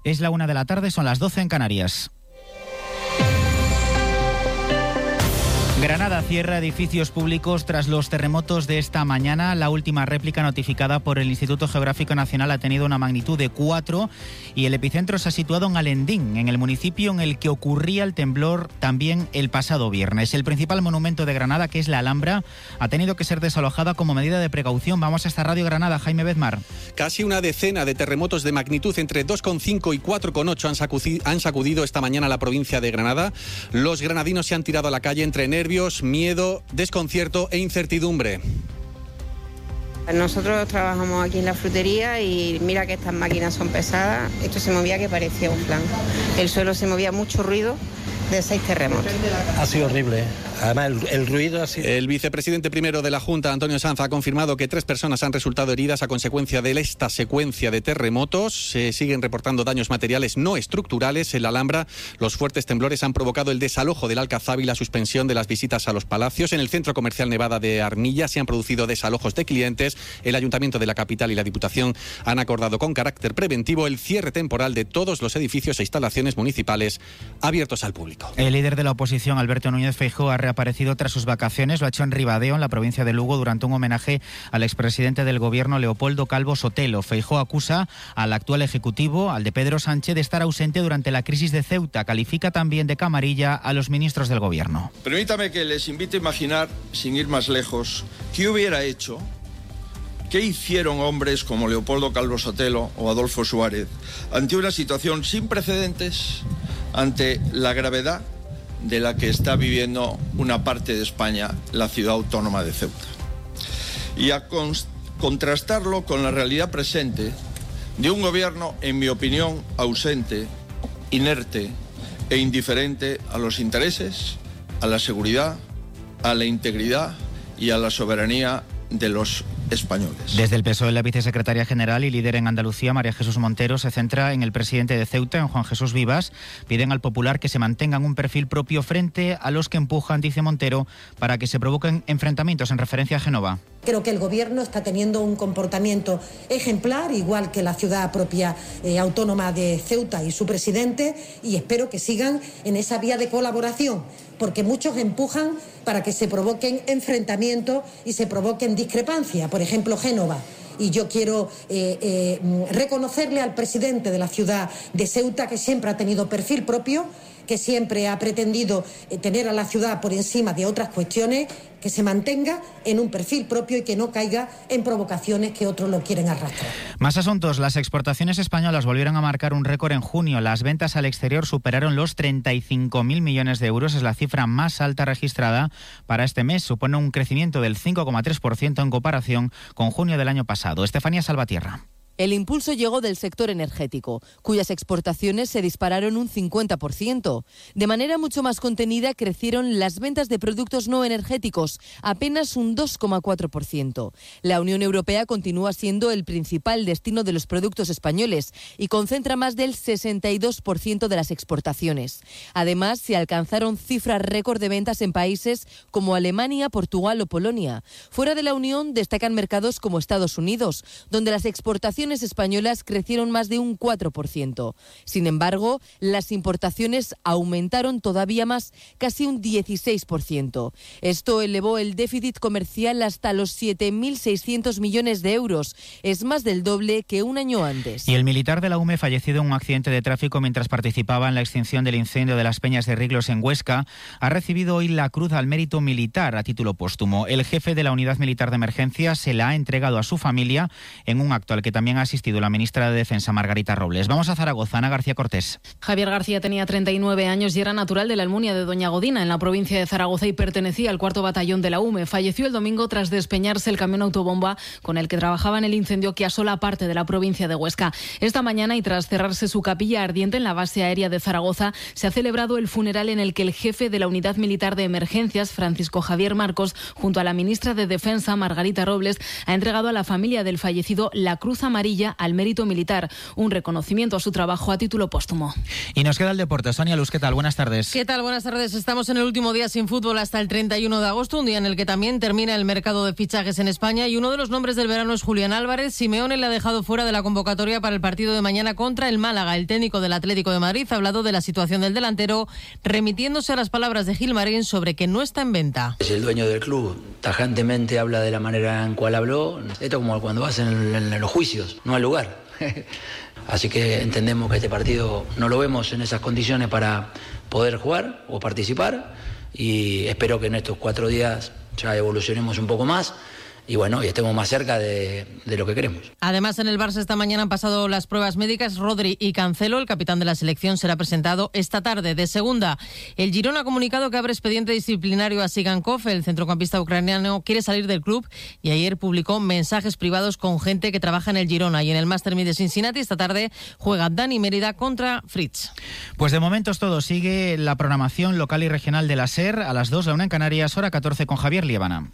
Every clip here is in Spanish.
Es la 1 de la tarde, son las 12 en Canarias. Granada cierra edificios públicos tras los terremotos de esta mañana. La última réplica notificada por el Instituto Geográfico Nacional ha tenido una magnitud de 4 y el epicentro se ha situado en Alendín, en el municipio en el que ocurría el temblor también el pasado viernes. El principal monumento de Granada, que es la Alhambra, ha tenido que ser desalojada como medida de precaución. Vamos hasta Radio Granada, Jaime Bezmar. Casi una decena de terremotos de magnitud entre 2,5 y 4,8 han sacudido esta mañana la provincia de Granada. Los granadinos se han tirado a la calle entre nervios, miedo, desconcierto e incertidumbre. Nosotros trabajamos aquí en la frutería y mira que estas máquinas son pesadas. Esto se movía que parecía un flan. El suelo se movía, mucho ruido de 6 terremotos. Ha sido horrible. Además, el ruido ha sido... El vicepresidente primero de la Junta, Antonio Sanz, ha confirmado que 3 personas han resultado heridas a consecuencia de esta secuencia de terremotos. Se siguen reportando daños materiales no estructurales. En la Alhambra, los fuertes temblores han provocado el desalojo del Alcazaba y la suspensión de las visitas a los palacios. En el centro comercial Nevada de Armilla se han producido desalojos de clientes. El Ayuntamiento de la capital y la Diputación han acordado con carácter preventivo el cierre temporal de todos los edificios e instalaciones municipales abiertos al público. El líder de la oposición, Alberto Núñez Feijóo, ha reaparecido tras sus vacaciones. Lo ha hecho en Ribadeo, en la provincia de Lugo, durante un homenaje al expresidente del gobierno, Leopoldo Calvo Sotelo. Feijóo acusa al actual ejecutivo, al de Pedro Sánchez, de estar ausente durante la crisis de Ceuta. Califica también de camarilla a los ministros del gobierno. Permítame que les invite a imaginar, sin ir más lejos, qué hubiera hecho, qué hicieron hombres como Leopoldo Calvo Sotelo o Adolfo Suárez ante una situación sin precedentes, ante la gravedad de la que está viviendo una parte de España, la ciudad autónoma de Ceuta. Y a contrastarlo con la realidad presente de un gobierno, en mi opinión, ausente, inerte e indiferente a los intereses, a la seguridad, a la integridad y a la soberanía de los españoles. Desde el PSOE, la vicesecretaria general y líder en Andalucía, María Jesús Montero, se centra en el presidente de Ceuta, en Juan Jesús Vivas. Piden al Popular que se mantengan un perfil propio frente a los que empujan, dice Montero, para que se provoquen enfrentamientos, en referencia a Génova. Creo que el Gobierno está teniendo un comportamiento ejemplar, igual que la ciudad propia autónoma de Ceuta y su presidente, y espero que sigan en esa vía de colaboración, porque muchos empujan para que se provoquen enfrentamientos y se provoquen discrepancias. Por ejemplo, Génova. Y yo quiero reconocerle al presidente de la ciudad de Ceuta, que siempre ha tenido perfil propio, que siempre ha pretendido tener a la ciudad por encima de otras cuestiones, que se mantenga en un perfil propio y que no caiga en provocaciones que otros lo quieren arrastrar. Más asuntos. Las exportaciones españolas volvieron a marcar un récord en junio. Las ventas al exterior superaron los 35.000 millones de euros. Es la cifra más alta registrada para este mes. Supone un crecimiento del 5,3% en comparación con junio del año pasado. Estefanía Salvatierra. El impulso llegó del sector energético, cuyas exportaciones se dispararon un 50%. De manera mucho más contenida crecieron las ventas de productos no energéticos, apenas un 2,4%. La Unión Europea continúa siendo el principal destino de los productos españoles y concentra más del 62% de las exportaciones. Además, se alcanzaron cifras récord de ventas en países como Alemania, Portugal o Polonia. Fuera de la Unión destacan mercados como Estados Unidos, donde las exportaciones españolas crecieron más de un 4%. Sin embargo, las importaciones aumentaron todavía más, casi un 16%. Esto elevó el déficit comercial hasta los 7.600 millones de euros. Es más del doble que un año antes. Y el militar de la UME, fallecido en un accidente de tráfico mientras participaba en la extinción del incendio de las Peñas de Riglos en Huesca, ha recibido hoy la Cruz al Mérito Militar a título póstumo. El jefe de la Unidad Militar de Emergencia se la ha entregado a su familia en un acto al que también ha asistido la ministra de Defensa, Margarita Robles. Vamos a Zaragoza, Ana García Cortés. Javier García tenía 39 años y era natural de la Almunia de Doña Godina, en la provincia de Zaragoza, y pertenecía al 4º batallón de la UME. Falleció el domingo tras despeñarse el camión autobomba con el que trabajaba en el incendio que asola parte de la provincia de Huesca. Esta mañana, y tras cerrarse su capilla ardiente en la base aérea de Zaragoza, se ha celebrado el funeral en el que el jefe de la Unidad Militar de Emergencias, Francisco Javier Marcos, junto a la ministra de Defensa, Margarita Robles, ha entregado a la familia del fallecido la Cruz Amarilla amarilla al mérito militar, un reconocimiento a su trabajo a título póstumo. Y nos queda el deporte. Sonia Luz, ¿qué tal? Buenas tardes. ¿Qué tal? Buenas tardes. Estamos en el último día sin fútbol hasta el 31 de agosto, un día en el que también termina el mercado de fichajes en España, y uno de los nombres del verano es Julián Álvarez. Simeone le ha dejado fuera de la convocatoria para el partido de mañana contra el Málaga. El técnico del Atlético de Madrid ha hablado de la situación del delantero, remitiéndose a las palabras de Gilmarín sobre que no está en venta. Es el dueño del club, tajantemente habla de la manera en cual habló. Esto como cuando vas en los juicios, no al lugar. Así que entendemos que este partido no lo vemos en esas condiciones para poder jugar o participar, y espero que en estos 4 días ya evolucionemos un poco más y bueno, y estemos más cerca de lo que queremos. Además, en el Barça esta mañana han pasado las pruebas médicas Rodri y Cancelo. El capitán de la selección será presentado esta tarde. De segunda, el Girona ha comunicado que abre expediente disciplinario a Sigankov. El centrocampista ucraniano quiere salir del club y ayer publicó mensajes privados con gente que trabaja en el Girona. Y en el Master 1000 de Cincinnati esta tarde juega Dani Mérida contra Fritz. Pues de momento es todo. Sigue la programación local y regional de la SER a las 2, la 1 en Canarias, hora 14 con Javier Liébana.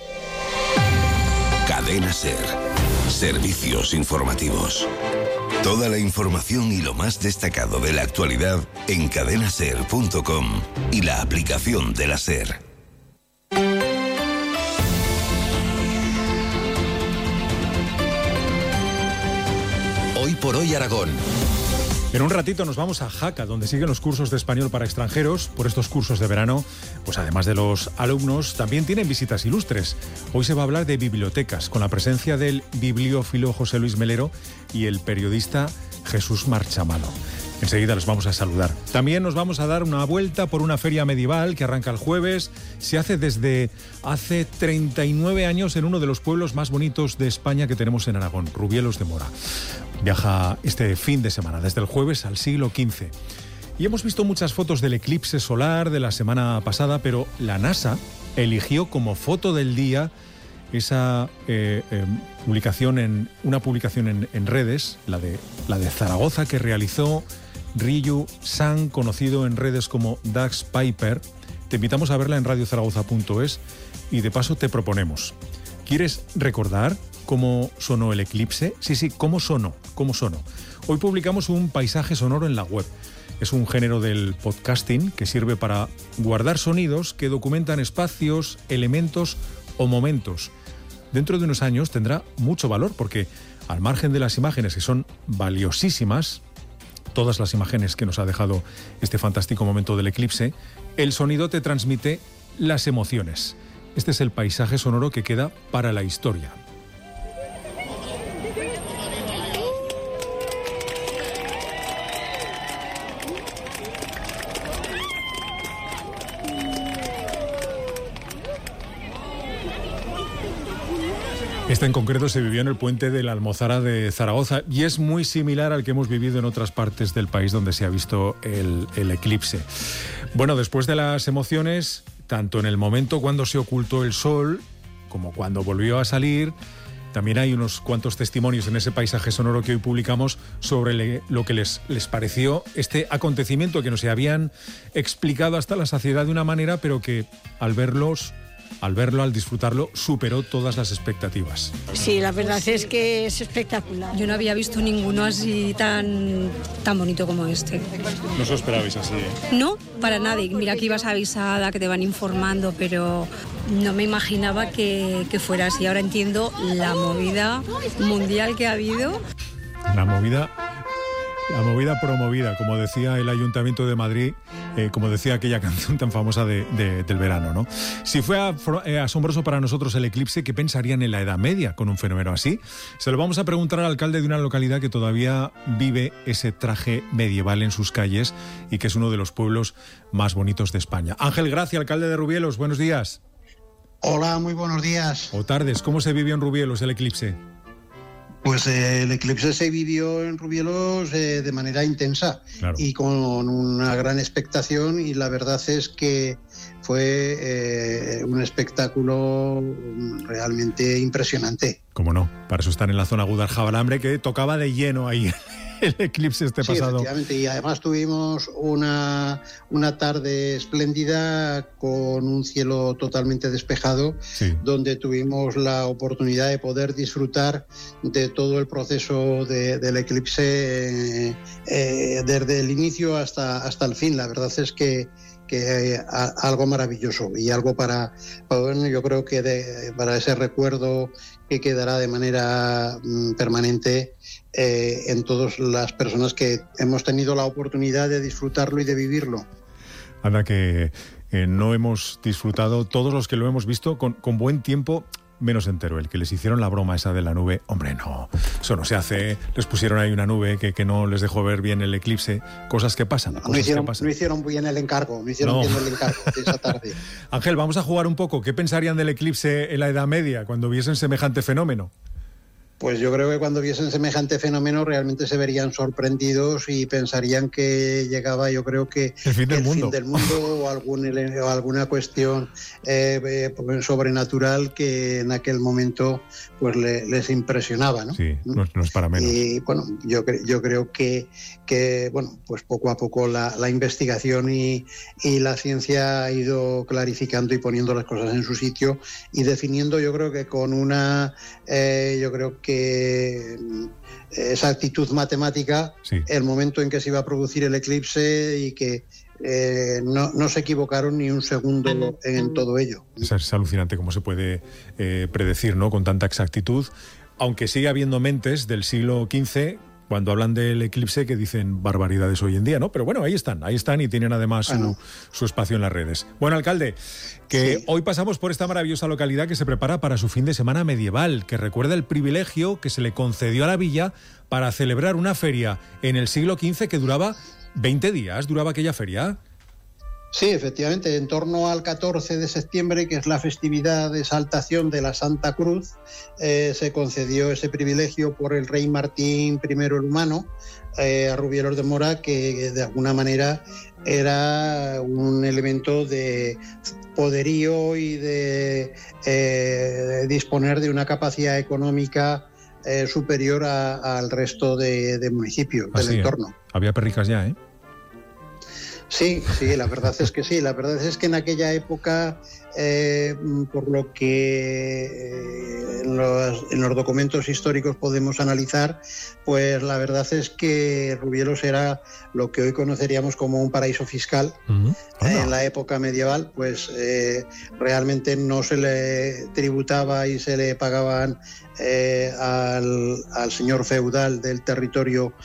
Cadena SER. Servicios informativos. Toda la información y lo más destacado de la actualidad en cadenaser.com y la aplicación de la SER. Hoy por hoy Aragón. En un ratito nos vamos a Jaca, donde siguen los cursos de español para extranjeros. Por estos cursos de verano, pues además de los alumnos, también tienen visitas ilustres. Hoy se va a hablar de bibliotecas, con la presencia del bibliófilo José Luis Melero y el periodista Jesús Marchamalo. Enseguida los vamos a saludar. También nos vamos a dar una vuelta por una feria medieval que arranca el jueves. Se hace desde hace 39 años en uno de los pueblos más bonitos de España que tenemos en Aragón, Rubielos de Mora. Viaja este fin de semana, desde el jueves al siglo XV. Y hemos visto muchas fotos del eclipse solar de la semana pasada, pero la NASA eligió como foto del día esa publicación en redes, la de Zaragoza, que realizó Ryu San, conocido en redes como Dax Piper. Te invitamos a verla en radiozaragoza.es y de paso te proponemos. ¿Quieres recordar cómo sonó el eclipse? Sí, ¿cómo sonó? Hoy publicamos un paisaje sonoro en la web. Es un género del podcasting que sirve para guardar sonidos que documentan espacios, elementos o momentos. Dentro de unos años tendrá mucho valor porque, al margen de las imágenes que son valiosísimas, todas las imágenes que nos ha dejado este fantástico momento del eclipse, el sonido te transmite las emociones. Este es el paisaje sonoro que queda para la historia. Este en concreto se vivió en el puente de la Almozara de Zaragoza y es muy similar al que hemos vivido en otras partes del país donde se ha visto el eclipse. Bueno, después de las emociones, tanto en el momento cuando se ocultó el sol como cuando volvió a salir, también hay unos cuantos testimonios en ese paisaje sonoro que hoy publicamos sobre lo que les pareció este acontecimiento que no se habían explicado hasta la saciedad de una manera, pero que al verlo, al disfrutarlo, superó todas las expectativas. Sí, la verdad es que es espectacular. Yo no había visto ninguno así tan bonito como este. ¿No os lo esperabais así? No, para nada. Mira que ibas avisada, que te van informando, pero no me imaginaba que fuera así. Ahora entiendo la movida mundial que ha habido. La movida promovida, como decía el Ayuntamiento de Madrid, como decía aquella canción tan famosa del verano, ¿no? Si fue asombroso para nosotros el eclipse, ¿qué pensarían en la Edad Media con un fenómeno así? Se lo vamos a preguntar al alcalde de una localidad que todavía vive ese traje medieval en sus calles y que es uno de los pueblos más bonitos de España. Ángel Gracia, alcalde de Rubielos, buenos días. Hola, muy buenos días. O tardes, ¿cómo se vivió en Rubielos el eclipse? Pues el eclipse se vivió en Rubielos de manera intensa, claro, y con una gran expectación, y la verdad es que fue un espectáculo realmente impresionante. Cómo no, para eso están en la zona aguda del Jabalambre, que tocaba de lleno ahí el eclipse pasado. Efectivamente, y además tuvimos una tarde espléndida con un cielo totalmente despejado, donde tuvimos la oportunidad de poder disfrutar de todo el proceso del eclipse desde el inicio hasta el fin. La verdad es que algo maravilloso y algo para bueno, yo creo que para ese recuerdo que quedará de manera permanente en todas las personas que hemos tenido la oportunidad de disfrutarlo y de vivirlo. Anda, que no hemos disfrutado, todos los que lo hemos visto, con buen tiempo, menos entero, el que les hicieron la broma esa de la nube. Hombre, no, eso no se hace. Les pusieron ahí una nube que no les dejó ver bien el eclipse. Cosas que pasan. No hicieron bien el encargo, bien el encargo de esa tarde. Ángel, vamos a jugar un poco. ¿Qué pensarían del eclipse en la Edad Media cuando viesen semejante fenómeno? Pues yo creo que cuando viesen semejante fenómeno realmente se verían sorprendidos y pensarían que llegaba, yo creo que el fin del mundo o alguna cuestión sobrenatural que en aquel momento pues les impresionaba, ¿no? Sí, no es para menos. Y bueno, yo creo que bueno, pues poco a poco la investigación y la ciencia ha ido clarificando y poniendo las cosas en su sitio y definiendo, yo creo que con una esa actitud matemática, el momento en que se iba a producir el eclipse y que no se equivocaron ni un segundo en todo ello. Es alucinante cómo se puede predecir, ¿no?, con tanta exactitud, aunque sigue habiendo mentes del siglo XV cuando hablan del eclipse que dicen barbaridades hoy en día, ¿no? Pero bueno, ahí están y tienen además su espacio en las redes. Bueno, alcalde, que hoy pasamos por esta maravillosa localidad que se prepara para su fin de semana medieval, que recuerda el privilegio que se le concedió a la villa para celebrar una feria en el siglo XV que duraba 20 días, duraba aquella feria. Sí, efectivamente, en torno al 14 de septiembre, que es la festividad de exaltación de la Santa Cruz, se concedió ese privilegio por el rey Martín I el Humano a Rubielos de Mora, que de alguna manera era un elemento de poderío y de disponer de una capacidad económica superior al resto de municipios del entorno. Había perricas ya, ¿eh? Sí, la verdad es que sí. La verdad es que en aquella época, por lo que en los documentos históricos podemos analizar, pues la verdad es que Rubielos era lo que hoy conoceríamos como un paraíso fiscal. En la época medieval, pues realmente no se le tributaba y se le pagaban al señor feudal del territorio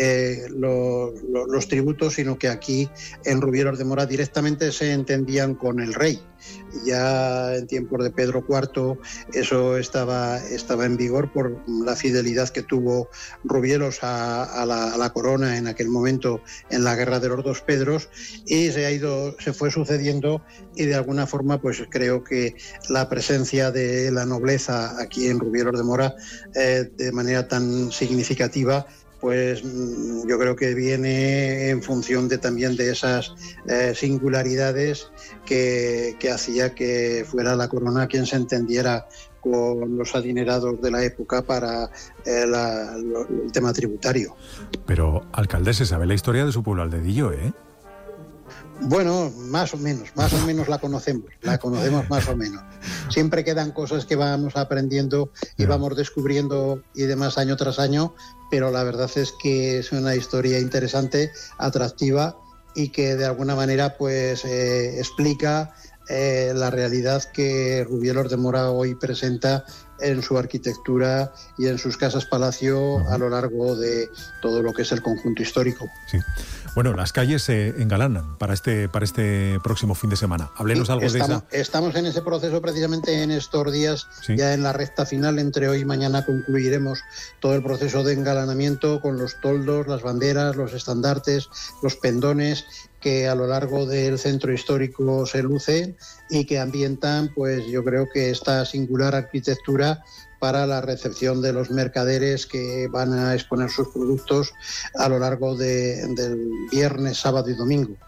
los tributos, sino que aquí en Rubielos de Mora directamente se entendían con el rey. Ya en tiempos de Pedro IV eso estaba en vigor por la fidelidad que tuvo Rubielos a la corona en aquel momento en la Guerra de los Dos Pedros, y se fue sucediendo, y de alguna forma pues creo que la presencia de la nobleza aquí en Rubielos de Mora de manera tan significativa, pues yo creo que viene en función también de esas singularidades que hacía que fuera la corona quien se entendiera con los adinerados de la época para el tema tributario. Pero, alcalde, se sabe la historia de su pueblo Aldedillo, ¿eh? Bueno, más o menos la conocemos más o menos. Siempre quedan cosas que vamos aprendiendo y vamos descubriendo y demás año tras año, pero la verdad es que es una historia interesante, atractiva y que de alguna manera pues explica la realidad que Rubielos de Mora hoy presenta en su arquitectura y en sus casas palacio a lo largo de todo lo que es el conjunto histórico. Sí. Bueno, las calles se engalanan para este próximo fin de semana. Háblenos algo de esa. Estamos en ese proceso precisamente en estos días, ya en la recta final. Entre hoy y mañana concluiremos todo el proceso de engalanamiento con los toldos, las banderas, los estandartes, los pendones que a lo largo del centro histórico se lucen y que ambientan, pues yo creo que esta singular arquitectura para la recepción de los mercaderes que van a exponer sus productos a lo largo del viernes, sábado y domingo.